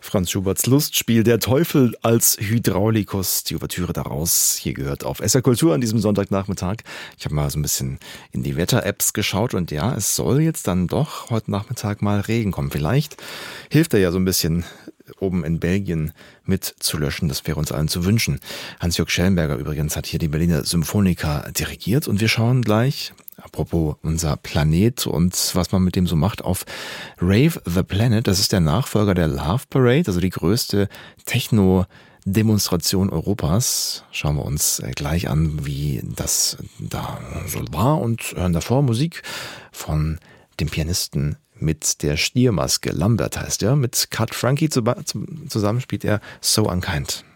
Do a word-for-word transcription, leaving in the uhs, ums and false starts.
Franz Schuberts Lustspiel Der Teufel als Hydraulikus, die Ouvertüre daraus, hier gehört auf S R Kultur an diesem Sonntagnachmittag. Ich habe mal so ein bisschen in die Wetter-Apps geschaut und ja, es soll jetzt dann doch heute Nachmittag mal Regen kommen. Vielleicht hilft er ja so ein bisschen oben in Belgien mit zu löschen. Das wäre uns allen zu wünschen. Hans-Jörg Schellenberger übrigens hat hier die Berliner Symphoniker dirigiert und wir schauen gleich, apropos unser Planet und was man mit dem so macht, auf Rave the Planet. Das ist der Nachfolger der Love Parade, also die größte Techno-Demonstration Europas. Schauen wir uns gleich an, wie das da so war und hören davor Musik von dem Pianisten mit der Stiermaske. Lambert heißt er. Mit Cut Frankie zusammen spielt er So Unkind.